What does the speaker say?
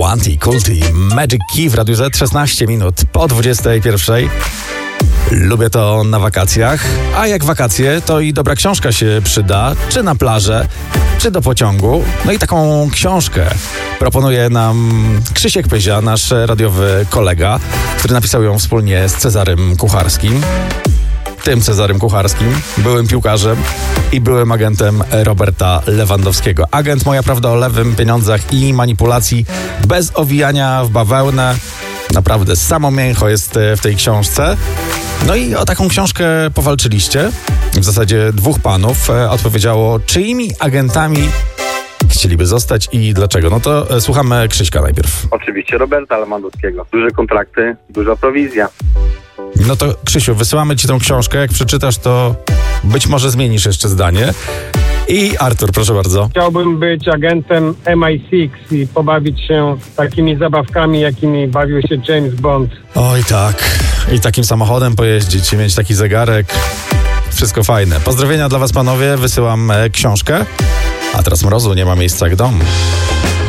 Wanti, Kulti, Magic Key w Radiu Z, 16 minut po 21. Lubię to na wakacjach, a jak wakacje, to i dobra książka się przyda, czy na plażę, czy do pociągu. No i taką książkę proponuje nam Krzysiek Pyzia, nasz radiowy kolega, który napisał ją wspólnie z Cezarym Kucharskim. Tym Cezarym Kucharskim, byłym piłkarzem i byłym agentem Roberta Lewandowskiego. Agent Moja prawda o lewym, pieniądzach i manipulacji, bez owijania w bawełnę. Naprawdę, samo mięcho jest w tej książce. No i o taką książkę powalczyliście. W zasadzie dwóch panów odpowiedziało, czyimi agentami chcieliby zostać i dlaczego. No to słuchamy Krzyśka najpierw. Oczywiście Roberta Lewandowskiego. Duże kontrakty, duża prowizja. No to Krzysiu, wysyłamy ci tą książkę. Jak przeczytasz, to być może zmienisz jeszcze zdanie. I Artur, proszę bardzo. Chciałbym być agentem MI6 i pobawić się takimi zabawkami, jakimi bawił się James Bond. Oj tak. I takim samochodem pojeździć i mieć taki zegarek. Wszystko fajne. Pozdrowienia dla was, panowie. Wysyłam książkę. A teraz mrozu nie ma miejsca jak dom.